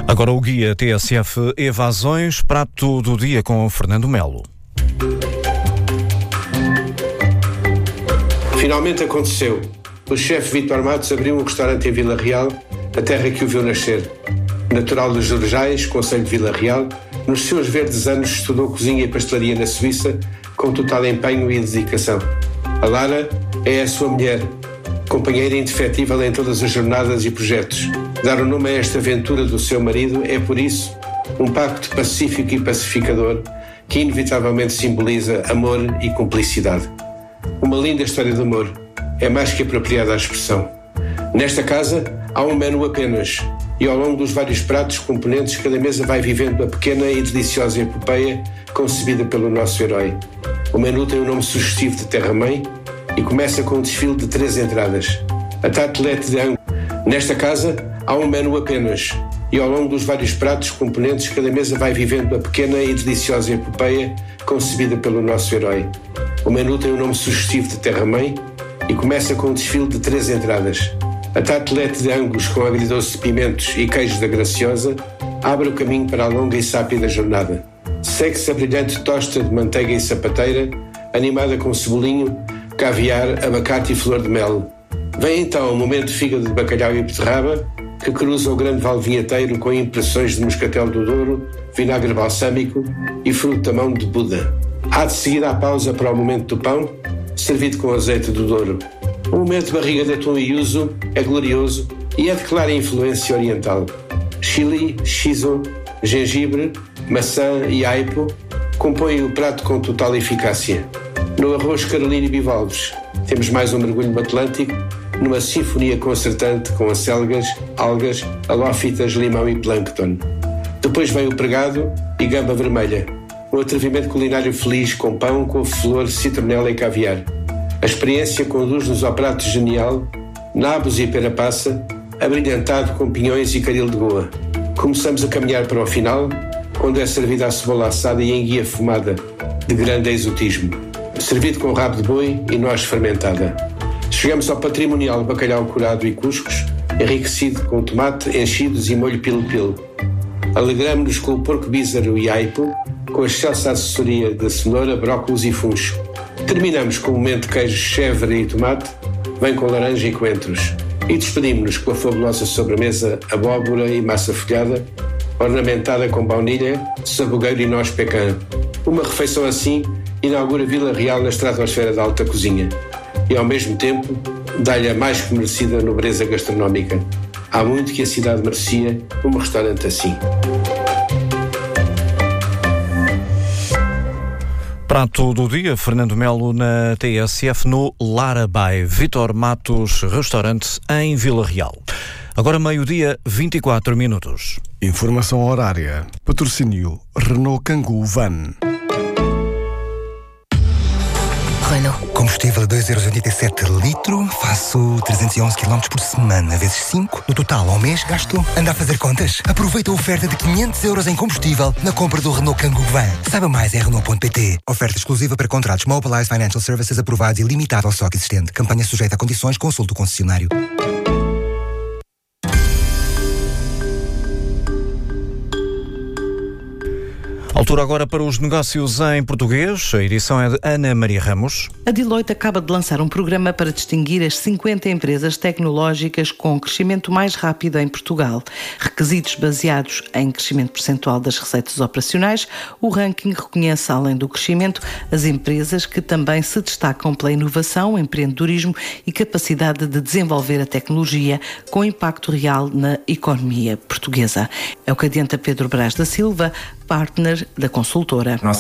Agora o guia TSF Evasões, prato do dia com Fernando Melo. Finalmente aconteceu. O chefe Vítor Matos abriu um restaurante em Vila Real, a terra que o viu nascer. Natural dos Jorjais, concelho de Vila Real, nos seus verdes anos estudou cozinha e pastelaria na Suíça com total empenho e dedicação. A Lara é a sua mulher, companheira indefetível em todas as jornadas e projetos. Dar o nome a esta aventura do seu marido é, por isso, um pacto pacífico e pacificador que inevitavelmente simboliza amor e cumplicidade. Uma linda história de amor, é mais que apropriada à expressão. Nesta casa há um menu apenas, e ao longo dos vários pratos componentes, cada mesa vai vivendo a pequena e deliciosa epopeia concebida pelo nosso herói. O menu tem um nome sugestivo de terra-mãe e começa com um desfile de 3 entradas. A tartelete de ango. Nesta casa há um menu apenas, e ao longo dos vários pratos componentes, cada mesa vai vivendo a pequena e deliciosa epopeia concebida pelo nosso herói. O menu tem um nome sugestivo de terra-mãe e começa com um desfile de 3 entradas. A tartelete de angus com agridoce de pimentos e queijo da Graciosa abre o caminho para a longa e sápida jornada. Segue-se a brilhante tosta de manteiga e sapateira, animada com cebolinho, caviar, abacate e flor de mel. Vem então o momento de fígado de bacalhau e beterraba, que cruza o grande vale vinheteiro com impressões de moscatel do Douro, vinagre balsâmico e fruto da mão de Buda. Há de seguir a pausa para o momento do pão, servido com azeite do Douro. O momento de barriga de atum e yuzu é glorioso e é de clara influência oriental. Chili, shiso, gengibre, maçã e aipo compõem o prato com total eficácia. No arroz Carolina e bivalves temos mais um mergulho no Atlântico, numa sinfonia concertante com acelgas, algas, halófitas, limão e plâncton. Depois vem o pregado e gamba vermelha, um atrevimento culinário feliz com pão, couve-flor, citronela e caviar. A experiência conduz-nos ao prato genial, nabos e pera-passa, abrilhantado com pinhões e caril de goa. Começamos a caminhar para o final, quando é servida a cebola assada e enguia fumada, de grande exotismo, servido com rabo de boi e noz fermentada. Chegamos ao patrimonial bacalhau curado e cuscos, enriquecido com tomate, enchidos e molho pilo-pilo. Alegramo-nos com o porco bízaro e aipo, com a excelsa assessoria de cenoura, brócolos e funcho. Terminamos com o momento de queijo chèvre e tomate, vem com laranja e coentros. E despedimos-nos com a fabulosa sobremesa abóbora e massa folhada, ornamentada com baunilha, sabugueiro e noz pecan. Uma refeição assim inaugura Vila Real na estratosfera da alta cozinha e, ao mesmo tempo, dá-lhe a mais que merecida nobreza gastronómica. Há muito que a cidade merecia um restaurante assim. Prato do dia, Fernando Melo na TSF no Lara by Vítor Matos, restaurante em Vila Real. Agora 12:24. Informação horária. Patrocínio Renault Kangoo Van. Renault. Combustível a 2,87€ litro, faço 311 km por semana, vezes 5. No total, ao mês, gasto. Anda a fazer contas? Aproveita a oferta de 500€ em combustível na compra do Renault Kangoo Van. Saiba mais em Renault.pt. Oferta exclusiva para contratos Mobilize Financial Services aprovados e limitado ao estoque existente. Campanha sujeita a condições, consulte o concessionário. Altura agora para os negócios em português. A edição é de Ana Maria Ramos. A Deloitte acaba de lançar um programa para distinguir as 50 empresas tecnológicas com crescimento mais rápido em Portugal. Requisitos baseados em crescimento percentual das receitas operacionais, o ranking reconhece, além do crescimento, as empresas que também se destacam pela inovação, empreendedorismo e capacidade de desenvolver a tecnologia com impacto real na economia portuguesa. É o que adianta Pedro Brás da Silva, partner da consultora.